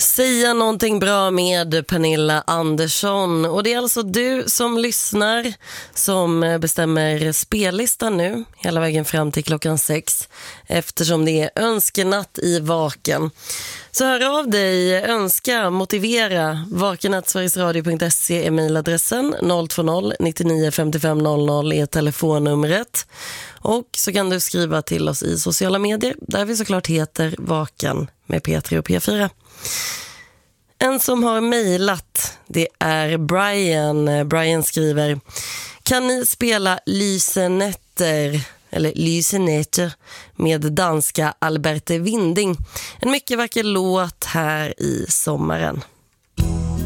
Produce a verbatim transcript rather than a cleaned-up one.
Säga någonting bra med Pernilla Andersson. Och det är alltså du som lyssnar som bestämmer spellistan nu hela vägen fram till klockan sex, eftersom det är önskenatt i Vaken. Så hör av dig, önska, motivera. vaken at sverigesradio punkt se är mejladressen. noll två noll nittionio femtiofem noll noll är telefonnumret. Och så kan du skriva till oss i sociala medier där vi såklart heter Vaken med P tre och P fyra. En som har mejlat, det är Brian. Brian skriver: kan ni spela Lysenetter eller Lysenetter med danska Alberte Winding? En mycket vacker låt här i sommaren.